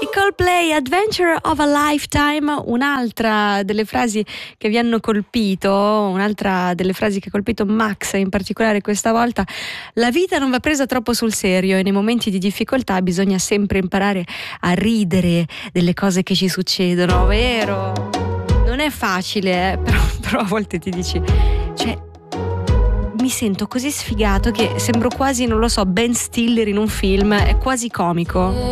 Coldplay, Adventure of a Lifetime, un'altra delle frasi che vi hanno colpito, un'altra delle frasi che ha colpito Max in particolare questa volta: la vita non va presa troppo sul serio e nei momenti di difficoltà bisogna sempre imparare a ridere delle cose che ci succedono, vero? Non è facile, però a volte ti dici, cioè, mi sento così sfigato che sembro quasi, non lo so, Ben Stiller in un film, è quasi comico.